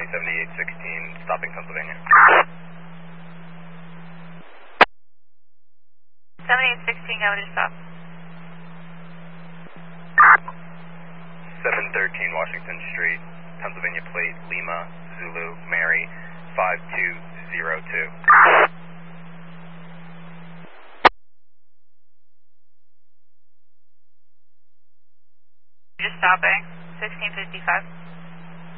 7816, stopping Pennsylvania. 7816, how would you stop? 713 Washington Street, Pennsylvania plate, Lima, Zulu, Mary, 5202. Just stopping, 1655.